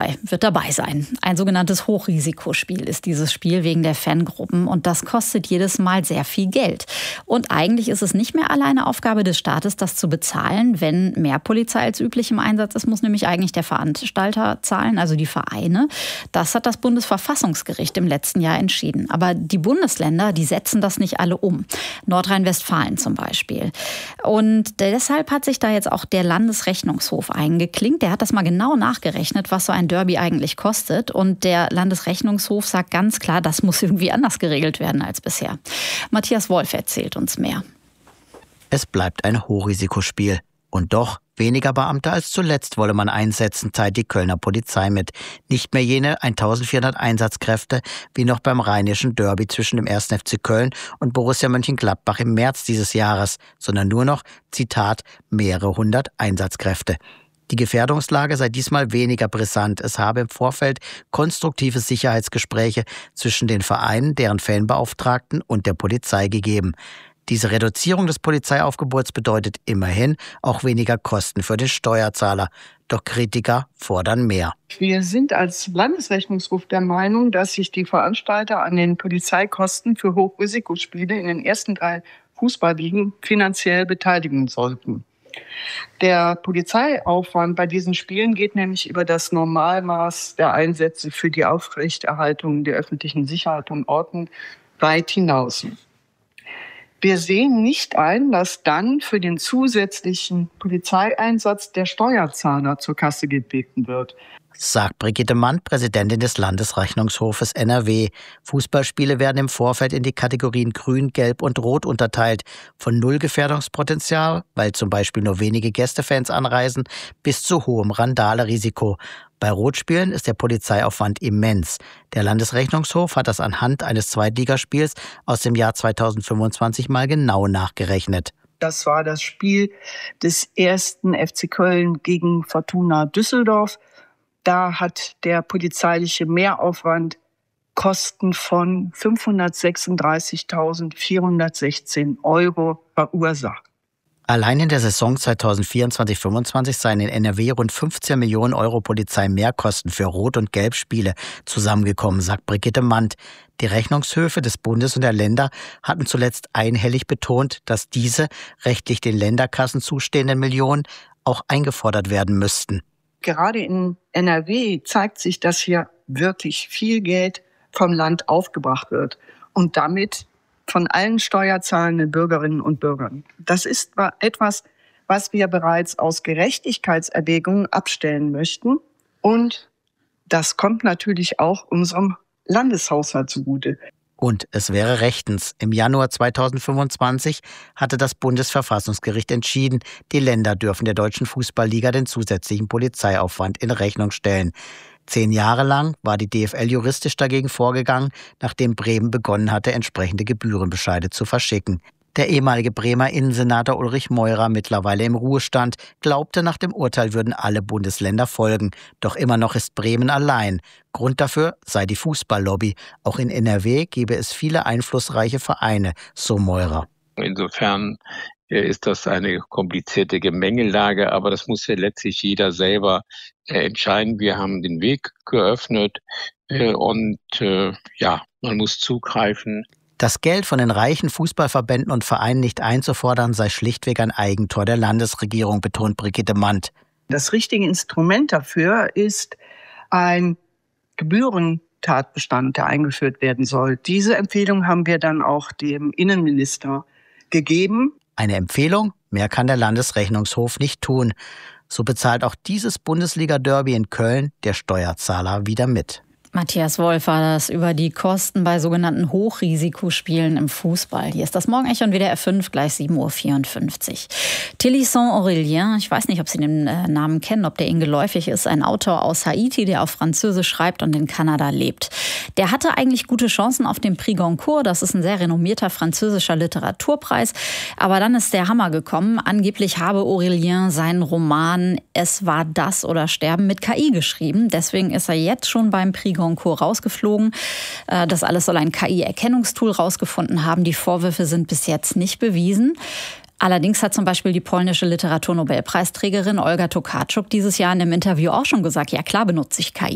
Polizei wird dabei sein. Ein sogenanntes Hochrisikospiel ist dieses Spiel wegen der Fangruppen und das kostet jedes Mal sehr viel Geld. Und eigentlich ist es nicht mehr alleine Aufgabe des Staates, das zu bezahlen. Wenn mehr Polizei als üblich im Einsatz ist, muss nämlich eigentlich der Veranstalter zahlen, also die Vereine. Das hat das Bundesverfassungsgericht im letzten Jahr entschieden. Aber die Bundesländer, die setzen das nicht alle um. Nordrhein-Westfalen zum Beispiel. Und deshalb hat sich da jetzt auch der Landesrechnungshof eingeklinkt. Der hat das mal genau nachgerechnet, was so ein Derby eigentlich kostet. Und der Landesrechnungshof sagt ganz klar, das muss irgendwie anders geregelt werden als bisher. Matthias Wolf erzählt uns mehr. Es bleibt ein Hochrisikospiel. Und doch, weniger Beamte als zuletzt wolle man einsetzen, teilt die Kölner Polizei mit. Nicht mehr jene 1400 Einsatzkräfte wie noch beim rheinischen Derby zwischen dem 1. FC Köln und Borussia Mönchengladbach im März dieses Jahres, sondern nur noch, Zitat, mehrere hundert Einsatzkräfte. Die Gefährdungslage sei diesmal weniger brisant. Es habe im Vorfeld konstruktive Sicherheitsgespräche zwischen den Vereinen, deren Fanbeauftragten und der Polizei gegeben. Diese Reduzierung des Polizeiaufgebots bedeutet immerhin auch weniger Kosten für den Steuerzahler. Doch Kritiker fordern mehr. Wir sind als Landesrechnungshof der Meinung, dass sich die Veranstalter an den Polizeikosten für Hochrisikospiele in den ersten 3 Fußballligen finanziell beteiligen sollten. Der Polizeiaufwand bei diesen Spielen geht nämlich über das Normalmaß der Einsätze für die Aufrechterhaltung der öffentlichen Sicherheit und Ordnung weit hinaus. Wir sehen nicht ein, dass dann für den zusätzlichen Polizeieinsatz der Steuerzahler zur Kasse gebeten wird, sagt Brigitte Mann, Präsidentin des Landesrechnungshofes NRW. Fußballspiele werden im Vorfeld in die Kategorien Grün, Gelb und Rot unterteilt. Von null Gefährdungspotenzial, weil zum Beispiel nur wenige Gästefans anreisen, bis zu hohem Randale-Risiko. Bei Rotspielen ist der Polizeiaufwand immens. Der Landesrechnungshof hat das anhand eines Zweitligaspiels aus dem Jahr 2025 mal genau nachgerechnet. Das war das Spiel des 1. FC Köln gegen Fortuna Düsseldorf. Da hat der polizeiliche Mehraufwand Kosten von 536.416 € verursacht. Allein in der Saison 2024/25 seien in NRW rund 15 Millionen € Polizeimehrkosten für Rot- und Gelbspiele zusammengekommen, sagt Brigitte Mann. Die Rechnungshöfe des Bundes und der Länder hatten zuletzt einhellig betont, dass diese rechtlich den Länderkassen zustehenden Millionen auch eingefordert werden müssten. Gerade in NRW zeigt sich, dass hier wirklich viel Geld vom Land aufgebracht wird und damit von allen steuerzahlenden Bürgerinnen und Bürgern. Das ist etwas, was wir bereits aus Gerechtigkeitserwägungen abstellen möchten. Und das kommt natürlich auch unserem Landeshaushalt zugute. Und es wäre rechtens. Im Januar 2025 hatte das Bundesverfassungsgericht entschieden, die Länder dürfen der Deutschen Fußballliga den zusätzlichen Polizeiaufwand in Rechnung stellen. 10 Jahre lang war die DFL juristisch dagegen vorgegangen, nachdem Bremen begonnen hatte, entsprechende Gebührenbescheide zu verschicken. Der ehemalige Bremer Innensenator Ulrich Meurer, mittlerweile im Ruhestand, glaubte, nach dem Urteil würden alle Bundesländer folgen. Doch immer noch ist Bremen allein. Grund dafür sei die Fußballlobby. Auch in NRW gebe es viele einflussreiche Vereine, so Meurer. Insofern ist das eine komplizierte Gemengelage, aber das muss ja letztlich jeder selber entscheiden. Wir haben den Weg geöffnet und man muss zugreifen. Das Geld von den reichen Fußballverbänden und Vereinen nicht einzufordern, sei schlichtweg ein Eigentor der Landesregierung, betont Brigitte Mann. Das richtige Instrument dafür ist ein Gebührentatbestand, der eingeführt werden soll. Diese Empfehlung haben wir dann auch dem Innenminister gegeben. Eine Empfehlung? Mehr kann der Landesrechnungshof nicht tun. So bezahlt auch dieses Bundesliga-Derby in Köln der Steuerzahler wieder mit. Matthias Wolf war das über die Kosten bei sogenannten Hochrisikospielen im Fußball. Hier ist das Morgenecho und WDR 5, gleich 7:54 Uhr. Thierry Saint-Aurélien, ich weiß nicht, ob Sie den Namen kennen, ob der Ihnen geläufig ist, ein Autor aus Haiti, der auf Französisch schreibt und in Kanada lebt. Der hatte eigentlich gute Chancen auf dem Prix Goncourt, das ist ein sehr renommierter französischer Literaturpreis. Aber dann ist der Hammer gekommen. Angeblich habe Aurélien seinen Roman Es war das oder Sterben mit KI geschrieben. Deswegen ist er jetzt schon beim Prix Goncourt rausgeflogen. Das alles soll ein KI-Erkennungstool rausgefunden haben. Die Vorwürfe sind bis jetzt nicht bewiesen. Allerdings hat zum Beispiel die polnische Literaturnobelpreisträgerin Olga Tokarczuk dieses Jahr in einem Interview auch schon gesagt, ja klar benutze ich KI.